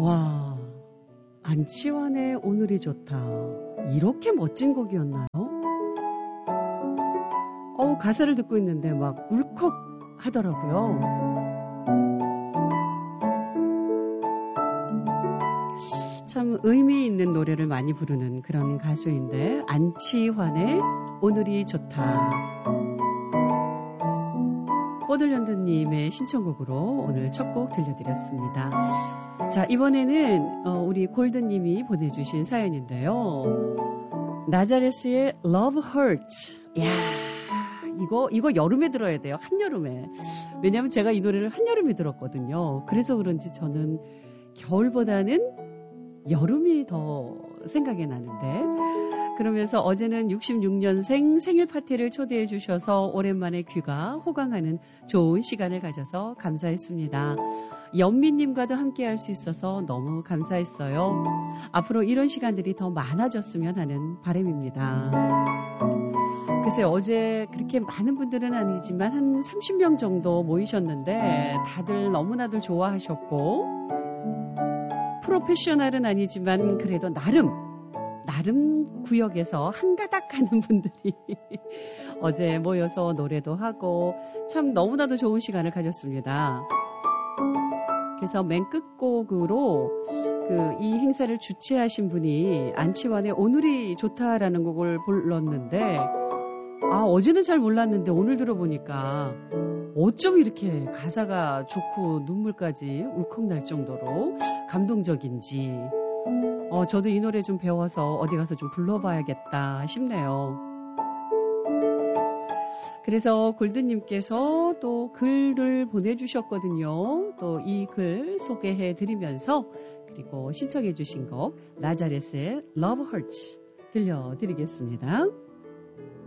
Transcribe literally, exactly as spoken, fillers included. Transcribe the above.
와, 안치환의 오늘이 좋다. 이렇게 멋진 곡이었나요? 어우, 가사를 듣고 있는데 막 울컥 하더라고요. 참 의미 있는 노래를 많이 부르는 그런 가수인데, 안치환의 오늘이 좋다. 뽀들연드님의 신청곡으로 오늘 첫 곡 들려드렸습니다. 자, 이번에는 어, 우리 골드님이 보내주신 사연인데요. 나자레스의 Love Hurts. 야, 이거 이거 여름에 들어야 돼요. 한여름에. 왜냐하면 제가 이 노래를 한여름에 들었거든요. 그래서 그런지 저는 겨울보다는 여름이 더 생각이 나는데, 그러면서 어제는 육십육 년생 생일 파티를 초대해 주셔서 오랜만에 귀가 호강하는 좋은 시간을 가져서 감사했습니다. 연미님과도 함께 할 수 있어서 너무 감사했어요. 앞으로 이런 시간들이 더 많아졌으면 하는 바람입니다. 글쎄, 어제 그렇게 많은 분들은 아니지만 한 삼십 명 정도 모이셨는데 다들 너무나들 좋아하셨고, 프로페셔널은 아니지만 그래도 나름 나름 구역에서 한가닥 하는 분들이 어제 모여서 노래도 하고 참 너무나도 좋은 시간을 가졌습니다. 그래서 맨 끝곡으로 그 이 행사를 주최하신 분이 안치환의 오늘이 좋다라는 곡을 불렀는데, 아, 어제는 잘 몰랐는데 오늘 들어보니까 어쩜 이렇게 가사가 좋고 눈물까지 울컥 날 정도로 감동적인지, 어, 저도 이 노래 좀 배워서 어디 가서 좀 불러봐야겠다 싶네요. 그래서 골드님께서 또 글을 보내주셨거든요. 또 이 글 소개해드리면서, 그리고 신청해주신 곡 나자렛의 Love Hurts 들려드리겠습니다.